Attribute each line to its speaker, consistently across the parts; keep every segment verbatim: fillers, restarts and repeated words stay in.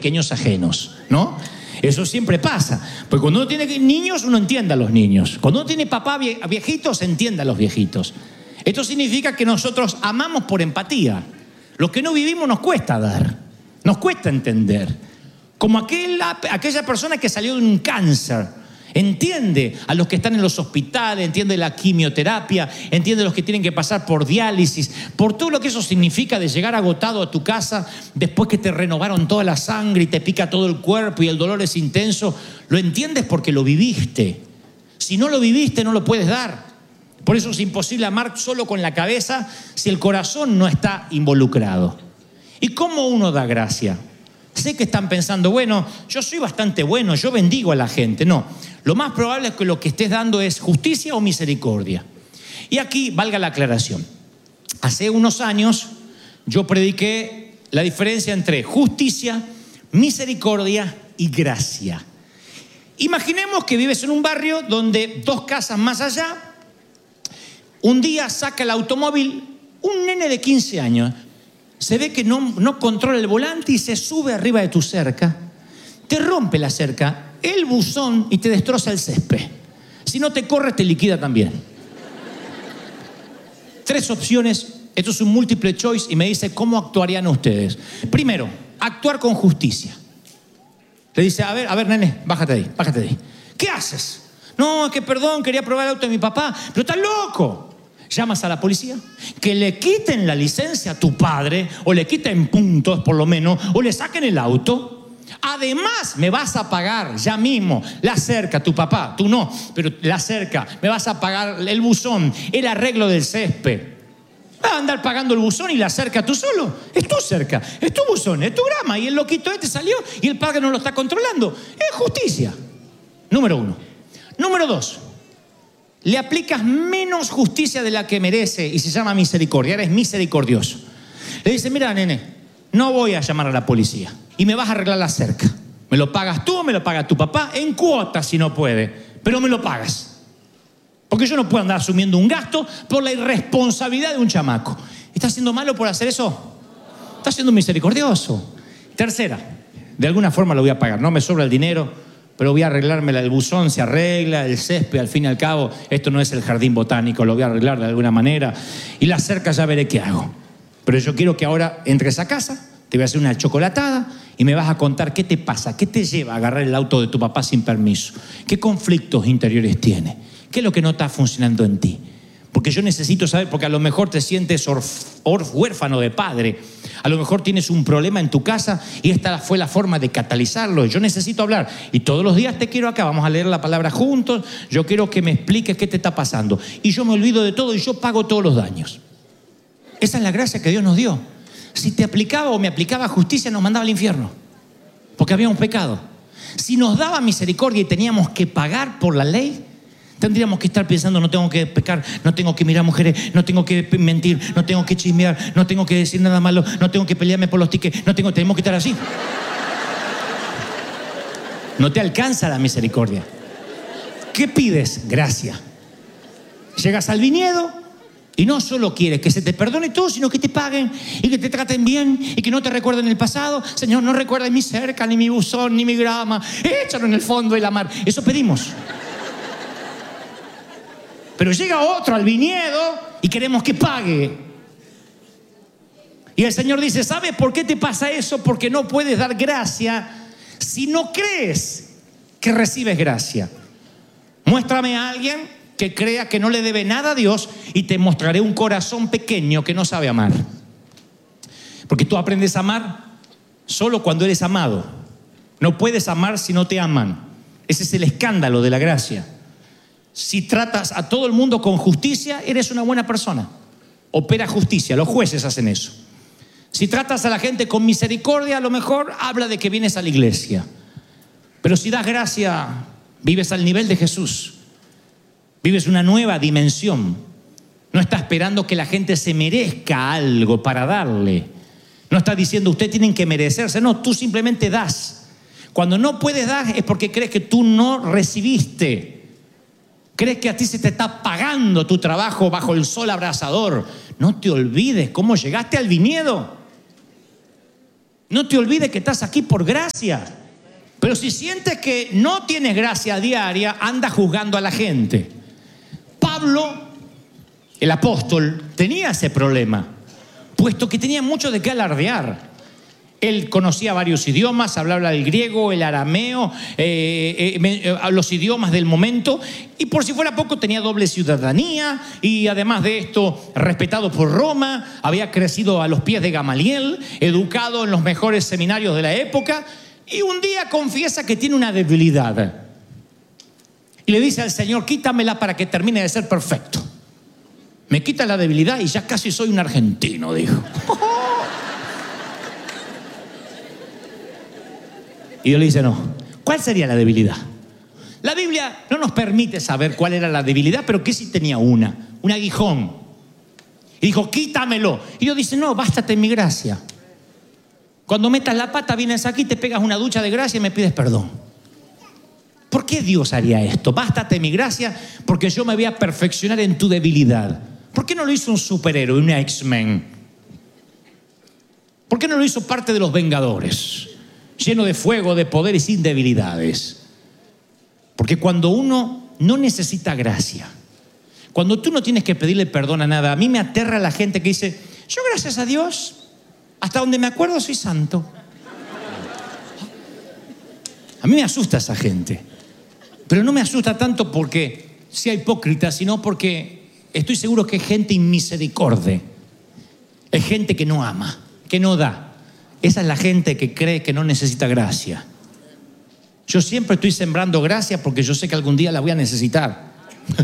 Speaker 1: pequeños ajenos, ¿no? Eso siempre pasa. Porque cuando uno tiene niños, uno entiende a los niños. Cuando uno tiene papá viejitos, entiende a los viejitos. Esto significa que nosotros amamos por empatía. Lo que no vivimos nos cuesta dar, nos cuesta entender. Como aquel, aquella persona que salió de un cáncer. Entiende a los que están en los hospitales, entiende la quimioterapia, entiende a los que tienen que pasar por diálisis, por todo lo que eso significa de llegar agotado a tu casa después que te renovaron toda la sangre y te pica todo el cuerpo y el dolor es intenso. Lo entiendes porque lo viviste. Si no lo viviste, no lo puedes dar. Por eso es imposible amar solo con la cabeza si el corazón no está involucrado. ¿Y cómo uno da gracia? Sé que están pensando, bueno, yo soy bastante bueno, yo bendigo a la gente. No, lo más probable es que lo que estés dando es justicia o misericordia. Y aquí valga la aclaración. Hace unos años yo prediqué la diferencia entre justicia, misericordia y gracia. Imaginemos que vives en un barrio donde dos casas más allá, un día saca el automóvil un nene de quince años. Se ve que no, no controla el volante y se sube arriba de tu cerca, te rompe la cerca, el buzón y te destroza el césped. Si no te corres, te liquida también. Tres opciones, esto es un múltiple choice y me dice cómo actuarían ustedes. Primero, actuar con justicia. Le dice, a ver, a ver, nene, bájate de ahí, bájate de ahí. ¿Qué haces? No, que perdón, quería probar el auto de mi papá, pero estás loco. Llamas a la policía, que le quiten la licencia a tu padre, o le quiten puntos por lo menos, o le saquen el auto. Además, me vas a pagar ya mismo la cerca, tu papá, tú no, pero la cerca, me vas a pagar el buzón, el arreglo del césped. Vas a andar pagando el buzón y la cerca tú solo. Es tu cerca, es tu buzón, es tu grama, y el loquito este salió y el padre no lo está controlando. Es justicia. Número uno. Número dos. Le aplicas menos justicia de la que merece y se llama misericordia. Eres misericordioso. Le dice, mira, nene, no voy a llamar a la policía y me vas a arreglar la cerca. Me lo pagas tú, me lo paga tu papá, en cuotas si no puede, pero me lo pagas. Porque yo no puedo andar asumiendo un gasto por la irresponsabilidad de un chamaco. ¿Está siendo malo por hacer eso? Está siendo misericordioso. Tercera, de alguna forma lo voy a pagar. No me sobra el dinero, pero voy a arreglármela, el buzón se arregla, el césped, al fin y al cabo, esto no es el jardín botánico, lo voy a arreglar de alguna manera, y la cerca ya veré qué hago. Pero yo quiero que ahora entres a casa, te voy a hacer una chocolatada y me vas a contar qué te pasa, qué te lleva a agarrar el auto de tu papá sin permiso, qué conflictos interiores tiene, qué es lo que no está funcionando en ti. Porque yo necesito saber, porque a lo mejor te sientes orf, orf, huérfano de padre, a lo mejor tienes un problema en tu casa y esta fue la forma de catalizarlo. Yo necesito hablar y todos los días te quiero acá, vamos a leer la palabra juntos, yo quiero que me expliques qué te está pasando. Y yo me olvido de todo y yo pago todos los daños. Esa es la gracia que Dios nos dio. Si te aplicaba o me aplicaba justicia, nos mandaba al infierno, porque habíamos pecado. Si nos daba misericordia y teníamos que pagar por la ley, tendríamos que estar pensando, no tengo que pecar, no tengo que mirar mujeres, no tengo que mentir, no tengo que chismear, no tengo que decir nada malo, no tengo que pelearme por los tickets, no tengo, tenemos que estar así. No te alcanza la misericordia. ¿Qué pides? Gracia. Llegas al viñedo y no solo quieres que se te perdone todo, sino que te paguen y que te traten bien y que no te recuerden el pasado. Señor, no recuerdes mi cerca, ni mi buzón, ni mi grama. Échalo en el fondo de la mar. Eso pedimos. Pero llega otro al viñedo y queremos que pague. Y el Señor dice, ¿sabes por qué te pasa eso? Porque no puedes dar gracia si no crees que recibes gracia. Muéstrame a alguien que crea que no le debe nada a Dios y te mostraré un corazón pequeño que no sabe amar. Porque tú aprendes a amar solo cuando eres amado. No puedes amar si no te aman. Ese es el escándalo de la gracia. Si tratas a todo el mundo con justicia, eres una buena persona. Opera justicia, los jueces hacen eso. Si tratas a la gente con misericordia, a lo mejor habla de que vienes a la iglesia. Pero si das gracia, vives al nivel de Jesús. Vives una nueva dimensión. No está esperando que la gente se merezca algo para darle. No está diciendo, ustedes tienen que merecerse. No, tú simplemente das. Cuando no puedes dar es porque crees que tú no recibiste. ¿Crees que a ti se te está pagando tu trabajo bajo el sol abrasador? No te olvides cómo llegaste al viñedo. No te olvides que estás aquí por gracia. Pero si sientes que no tienes gracia diaria, anda juzgando a la gente. Pablo, el apóstol, tenía ese problema, puesto que tenía mucho de qué alardear. Él conocía varios idiomas, hablaba el griego, el arameo, eh, eh, los idiomas del momento, y por si fuera poco tenía doble ciudadanía, y además de esto, respetado por Roma, había crecido a los pies de Gamaliel, educado en los mejores seminarios de la época, y un día confiesa que tiene una debilidad. Y le dice al Señor, quítamela para que termine de ser perfecto. Me quita la debilidad y ya casi soy un argentino, dijo. Y Dios le dice, no. ¿Cuál sería la debilidad? La Biblia no nos permite saber cuál era la debilidad, pero que sí tenía una, un aguijón. Y dijo, quítamelo. Y Dios dice, no, bástate en mi gracia. Cuando metas la pata, vienes aquí, te pegas una ducha de gracia y me pides perdón. ¿Por qué Dios haría esto? Bástate en mi gracia porque yo me voy a perfeccionar en tu debilidad. ¿Por qué no lo hizo un superhéroe, un X-Men? ¿Por qué no lo hizo parte de los Vengadores? Lleno de fuego, de poder y sin debilidades. Porque cuando uno no necesita gracia, cuando tú no tienes que pedirle perdón a nada, a mí me aterra la gente que dice, yo gracias a Dios, hasta donde me acuerdo soy santo. A mí me asusta esa gente. Pero no me asusta tanto porque sea hipócrita, sino porque estoy seguro que es gente inmisericordia. Es gente que no ama, que no da. Esa es la gente que cree que no necesita gracia. Yo siempre estoy sembrando gracia porque yo sé que algún día la voy a necesitar.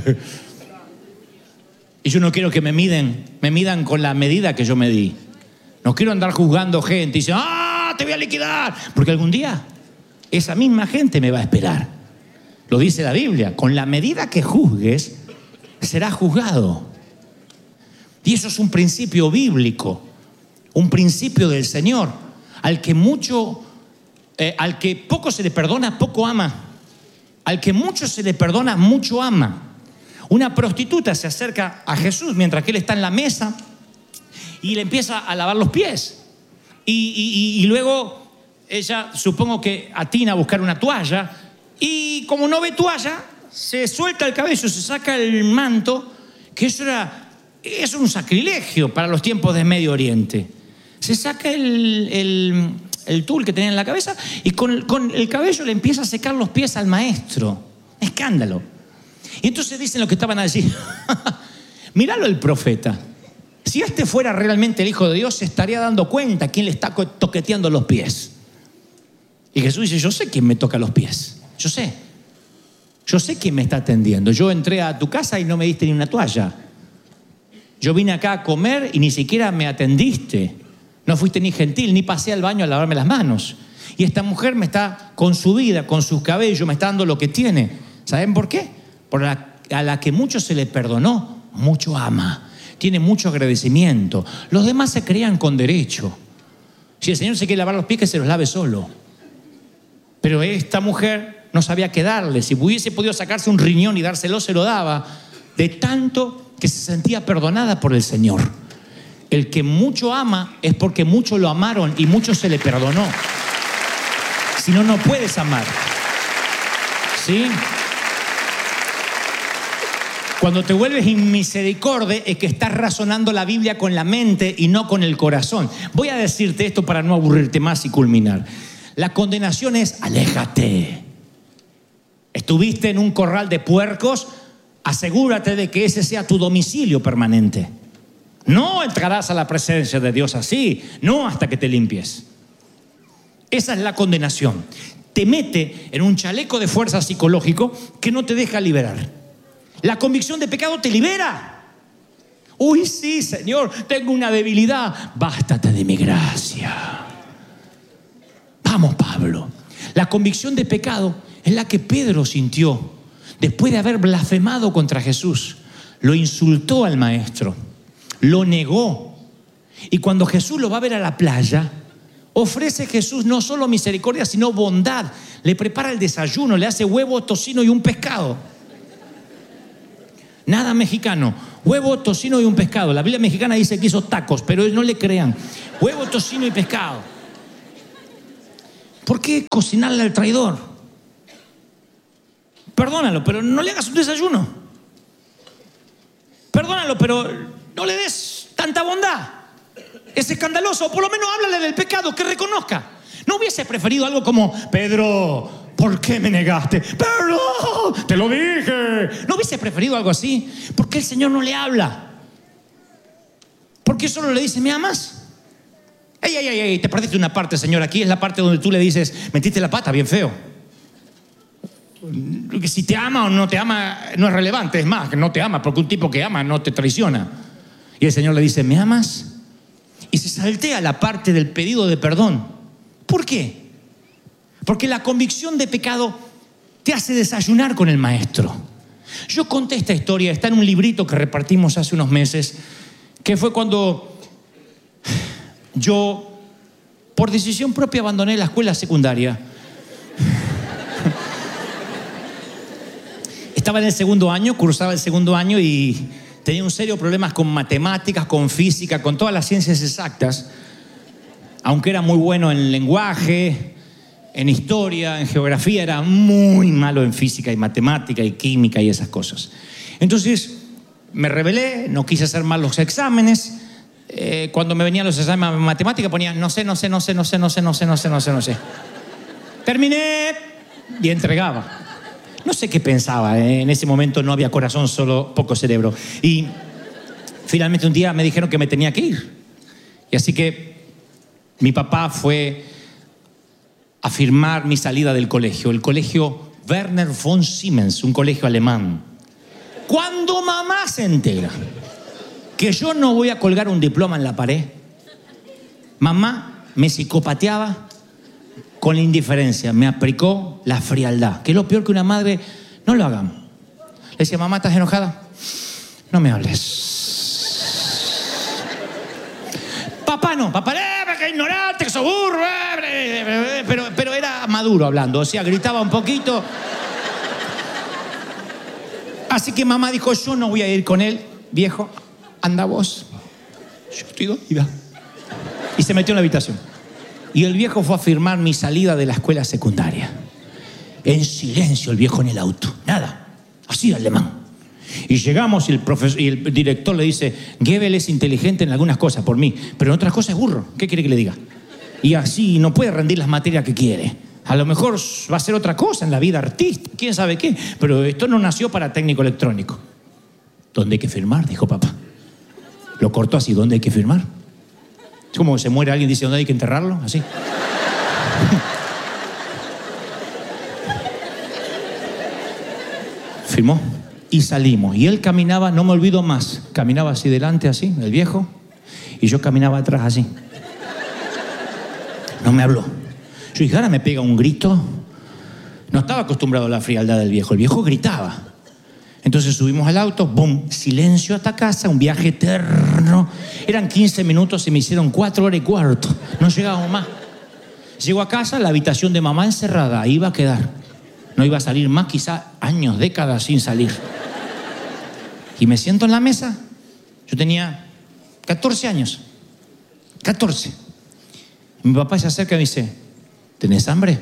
Speaker 1: Y yo no quiero que me miden, me midan con la medida que yo me di. No quiero andar juzgando gente y decir, ¡ah, te voy a liquidar! Porque algún día esa misma gente me va a esperar. Lo dice la Biblia, con la medida que juzgues, serás juzgado. Y eso es un principio bíblico, un principio del Señor. Al que mucho, eh, al que poco se le perdona, poco ama. Al que mucho se le perdona, mucho ama. Una prostituta se acerca a Jesús mientras que él está en la mesa y le empieza a lavar los pies. Y, y, y luego ella, supongo que atina a buscar una toalla, y como no ve toalla, se suelta el cabello, se saca el manto, que eso era, eso era un sacrilegio para los tiempos de Medio Oriente. Se saca el, el, el tul que tenía en la cabeza y con, con el cabello le empieza a secar los pies al maestro. Escándalo. Y entonces dicen los que estaban allí, míralo el profeta. Si este fuera realmente el Hijo de Dios, se estaría dando cuenta quién le está toqueteando los pies. Y Jesús dice, yo sé quién me toca los pies. Yo sé. Yo sé quién me está atendiendo. Yo entré a tu casa y no me diste ni una toalla. Yo vine acá a comer y ni siquiera me atendiste. No fuiste ni gentil, ni pasé al baño a lavarme las manos. Y esta mujer me está, con su vida, con sus cabellos, me está dando lo que tiene. ¿Saben por qué? Por la, a la que mucho se le perdonó, mucho ama. Tiene mucho agradecimiento. Los demás se creían con derecho. Si el Señor se quiere lavar los pies, que se los lave solo. Pero esta mujer no sabía qué darle. Si hubiese podido sacarse un riñón y dárselo, se lo daba. De tanto que se sentía perdonada por el Señor. El que mucho ama es porque mucho lo amaron y mucho se le perdonó. Si no, no puedes amar. ¿Sí? Cuando te vuelves inmisericordia es que estás razonando la Biblia con la mente y no con el corazón. Voy a decirte esto para no aburrirte más y culminar. La condenación es aléjate. Estuviste en un corral de puercos, asegúrate de que ese sea tu domicilio permanente. No entrarás a la presencia de Dios así, no hasta que te limpies. Esa es la condenación. Te mete en un chaleco de fuerza psicológico que no te deja liberar. La convicción de pecado te libera. Uy, sí, Señor, tengo una debilidad. Bástate de mi gracia. Vamos, Pablo. La convicción de pecado es la que Pedro sintió después de haber blasfemado contra Jesús. Lo insultó al maestro. Lo negó. Y cuando Jesús lo va a ver a la playa, ofrece Jesús no solo misericordia, sino bondad. Le prepara el desayuno, le hace huevo, tocino y un pescado. Nada mexicano. Huevo, tocino y un pescado. La Biblia mexicana dice que hizo tacos, pero no le crean. Huevo, tocino y pescado. ¿Por qué cocinarle al traidor? Perdónalo, pero no le hagas un desayuno. Perdónalo, pero no le des tanta bondad. Es escandaloso, o por lo menos háblale del pecado, que reconozca. ¿No hubiese preferido algo como: Pedro, ¿por qué me negaste? Pedro, te lo dije. ¿No hubiese preferido algo así? ¿Por qué el Señor no le habla? ¿Por qué solo le dice: ¿me amas? Ey, ey, ey, ey, te perdiste una parte, Señor. Aquí es la parte donde tú le dices: metiste la pata bien feo. Si te ama o no te ama no es relevante. Es más, que no te ama, porque un tipo que ama no te traiciona. Y el Señor le dice: ¿me amas? Y se saltea la parte del pedido de perdón. ¿Por qué? Porque la convicción de pecado te hace desayunar con el maestro. Yo conté esta historia, está en un librito que repartimos hace unos meses, que fue cuando yo, por decisión propia, abandoné la escuela secundaria. Estaba en el segundo año, cursaba el segundo año y tenía un serio problemas con matemáticas, con física, con todas las ciencias exactas. Aunque era muy bueno en lenguaje, en historia, en geografía, era muy malo en física y matemática y química y esas cosas. Entonces me rebelé, no quise hacer mal los exámenes. Eh, cuando me venían los exámenes de matemática ponía no sé, no sé, no sé, no sé, no sé, no sé, no sé, no sé, no sé. Terminé y entregaba. No sé qué pensaba, ¿eh? En ese momento no había corazón, solo poco cerebro. Y finalmente un día me dijeron que me tenía que ir. Y así que mi papá fue a firmar mi salida del colegio, el colegio Werner von Siemens, un colegio alemán. Cuando mamá se entera que yo no voy a colgar un diploma en la pared, mamá me psicopateaba con la indiferencia, me aplicó la frialdad, que es lo peor que una madre. No lo hagan. Le decía: mamá, ¿estás enojada? No me hables. Papá no, papá, eh, que ignorante, que sos burro, eh, pero, pero era maduro hablando, o sea, gritaba un poquito. Así que mamá dijo: yo no voy a ir con él, viejo, anda vos. Yo estoy dolida. Y se metió en la habitación. Y el viejo fue a firmar mi salida de la escuela secundaria. En silencio el viejo en el auto. Nada. Así alemán. Y llegamos y el, profesor, y el director le dice: Goebbels es inteligente en algunas cosas por mí, pero en otras cosas es burro. ¿Qué quiere que le diga? Y así no puede rendir las materias que quiere. A lo mejor va a hacer otra cosa en la vida artística, quién sabe qué. Pero esto no nació para técnico electrónico. ¿Dónde hay que firmar?, dijo papá. Lo cortó así: ¿dónde hay que firmar? Es como se muere alguien y dice: ¿dónde hay que enterrarlo? Así. Firmó y salimos. Y él caminaba, no me olvido más, caminaba así delante, así, el viejo, y yo caminaba atrás así. No me habló. Yo dije: ahora me pega un grito. No estaba acostumbrado a la frialdad del viejo. El viejo gritaba. Entonces subimos al auto, ¡boom! Silencio hasta casa, un viaje eterno. Eran quince minutos y me hicieron cuatro horas y cuarto. No llegábamos más. Llego a casa, la habitación de mamá encerrada, ahí iba a quedar. No iba a salir más, quizá años, décadas sin salir. Y me siento en la mesa. Yo tenía catorce años. catorce. Y mi papá se acerca y me dice: ¿tenés hambre?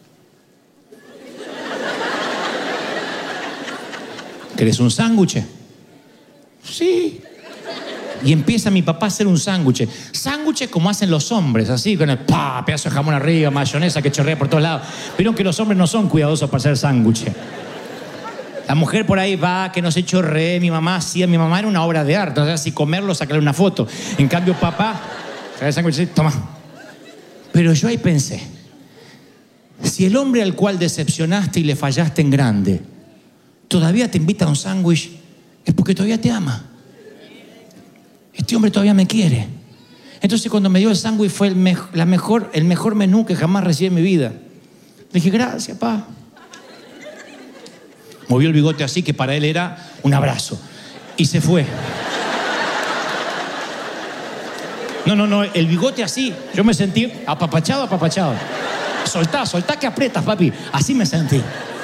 Speaker 1: ¿Querés un sándwich? Sí. Y empieza mi papá a hacer un sándwich. Sándwiches como hacen los hombres, así, con el pa, pedazo de jamón arriba, mayonesa que chorrea por todos lados. Vieron que los hombres no son cuidadosos para hacer sándwiches. La mujer por ahí va, que no se chorree. Mi mamá hacía, mi mamá era una obra de arte. O sea, si comerlo, sacarle una foto. En cambio, papá, trae el sándwich, toma. Pero yo ahí pensé: si el hombre al cual decepcionaste y le fallaste en grande todavía te invita a un sándwich, es porque todavía te ama. Este hombre todavía me quiere. Entonces cuando me dio el sándwich fue el, me la mejor, el mejor menú que jamás recibí en mi vida. Le dije: gracias, pa. Movió el bigote así, que para él era un abrazo. Y se fue. No, no, no, el bigote así. Yo me sentí apapachado, apapachado. Soltá, soltá que aprietas, papi. Así me sentí.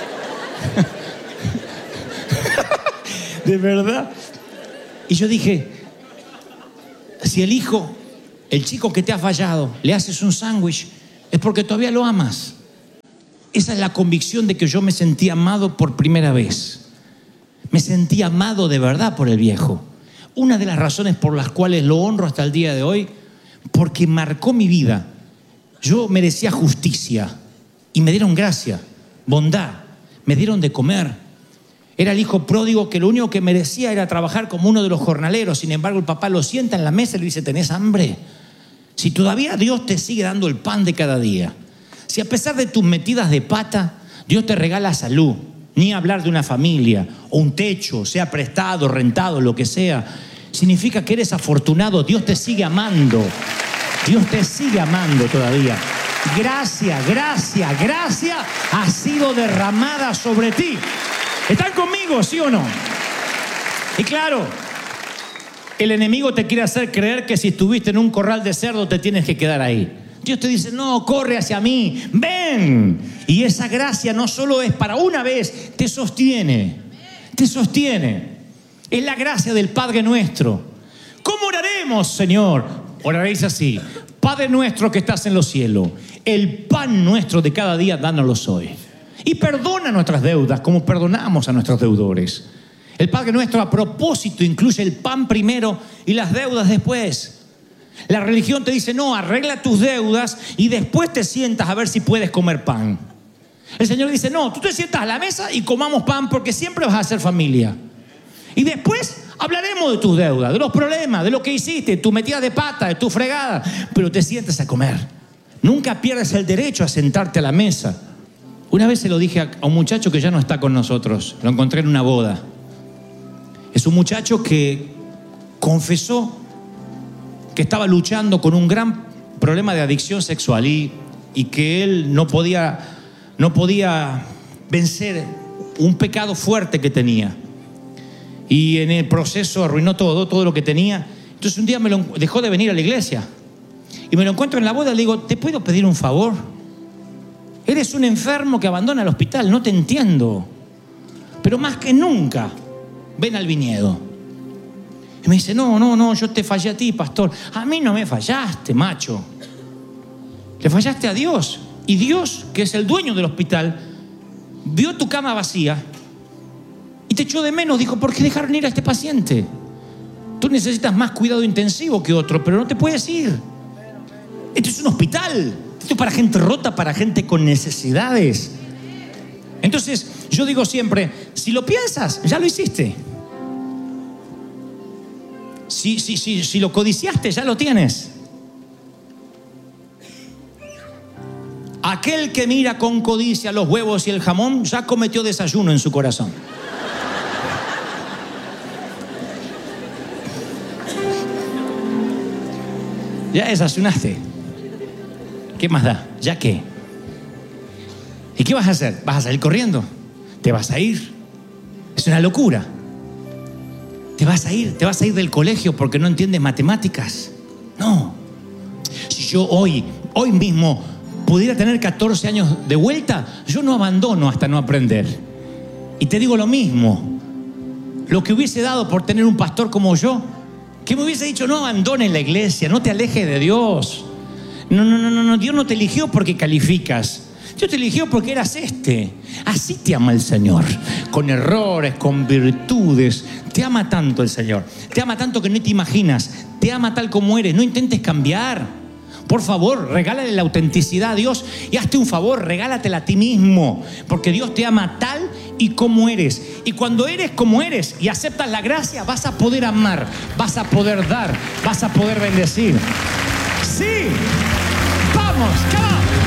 Speaker 1: De verdad. Y yo dije: si el hijo, el chico que te ha fallado, le haces un sándwich, es porque todavía lo amas. Esa es la convicción de que yo me sentí amado por primera vez. Me sentí amado de verdad por el viejo. Una de las razones por las cuales lo honro hasta el día de hoy, porque marcó mi vida. Yo merecía justicia y me dieron gracia, bondad, me dieron de comer. Era el hijo pródigo que lo único que merecía era trabajar como uno de los jornaleros. Sin embargo, el papá lo sienta en la mesa y le dice: ¿tenés hambre? Si todavía Dios te sigue dando el pan de cada día, si a pesar de tus metidas de pata, Dios te regala salud, ni hablar de una familia o un techo, sea prestado, rentado, lo que sea, significa que eres afortunado. Dios te sigue amando. Dios te sigue amando todavía. Gracia, gracia, gracia ha sido derramada sobre ti. ¿Están conmigo, sí o no? Y claro, el enemigo te quiere hacer creer que si estuviste en un corral de cerdo te tienes que quedar ahí. Dios te dice: no, corre hacia mí, ven. Y esa gracia no solo es para una vez, te sostiene, te sostiene. Es la gracia del Padre nuestro. ¿Cómo oraremos, Señor? Oraréis así: Padre nuestro que estás en los cielos, el pan nuestro de cada día, dánoslo hoy. Y perdona nuestras deudas como perdonamos a nuestros deudores. El Padre nuestro, a propósito, incluye el pan primero y las deudas después. La religión te dice: no, arregla tus deudas y después te sientas a ver si puedes comer pan. El Señor dice: no, tú te sientas a la mesa y comamos pan porque siempre vas a hacer familia. Y después hablaremos de tus deudas, de los problemas, de lo que hiciste, tu metida de pata, de tu fregada. Pero te sientes a comer. Nunca pierdes el derecho a sentarte a la mesa. Una vez se lo dije a un muchacho que ya no está con nosotros. Lo encontré en una boda. Es un muchacho que confesó que estaba luchando con un gran problema de adicción sexual y, y que él no podía, no podía vencer un pecado fuerte que tenía. Y en el proceso arruinó todo, todo lo que tenía. Entonces un día me lo, dejó de venir a la iglesia. Y me lo encuentro en la boda y le digo: ¿te puedo pedir un favor? Eres un enfermo que abandona el hospital, no te entiendo. Pero más que nunca, ven al viñedo. Y me dice: no, no, no, yo te fallé a ti, pastor. A mí no me fallaste, macho. Le fallaste a Dios. Y Dios, que es el dueño del hospital, vio tu cama vacía y te echó de menos. Dijo: ¿por qué dejaron ir a este paciente? Tú necesitas más cuidado intensivo que otro, pero no te puedes ir. Esto es un hospital. Esto es para gente rota, para gente con necesidades. Entonces, yo digo siempre: si lo piensas, ya lo hiciste. Si, si, si, si lo codiciaste, ya lo tienes. Aquel que mira con codicia los huevos y el jamón, ya cometió desayuno en su corazón. Ya desayunaste. ¿Qué más da? ¿Ya qué? ¿Y qué vas a hacer? ¿Vas a salir corriendo? ¿Te vas a ir? Es una locura. ¿Te vas a ir? ¿Te vas a ir del colegio porque no entiendes matemáticas? No. Si yo hoy, hoy mismo pudiera tener catorce años de vuelta, yo no abandono hasta no aprender. Y te digo lo mismo. Lo que hubiese dado por tener un pastor como yo, que me hubiese dicho: no abandones la iglesia, no te alejes de Dios. No, no, no, no, Dios no te eligió porque calificas. Dios te eligió porque eras este. Así te ama el Señor. Con errores, con virtudes. Te ama tanto el Señor. Te ama tanto que no te imaginas. Te ama tal como eres. No intentes cambiar. Por favor, regálale la autenticidad a Dios y hazte un favor, regálatela a ti mismo. Porque Dios te ama tal y como eres. Y cuando eres como eres y aceptas la gracia, vas a poder amar, vas a poder dar, vas a poder bendecir. Sí, vamos, come on.